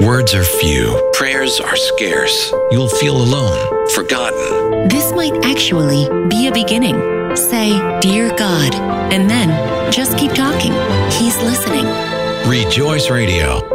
Words are few. Prayers are scarce. You'll feel alone, forgotten. This might actually be a beginning. Say, "Dear God," and then just keep talking. He's listening. Rejoice Radio,